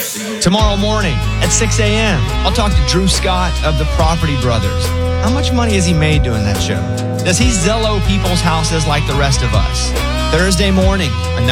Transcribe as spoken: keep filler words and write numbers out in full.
Tomorrow morning at six a.m., I'll talk to Drew Scott of the Property Brothers. How much money has he made doing that show? Does he Zello people's houses like the rest of us? Thursday morning,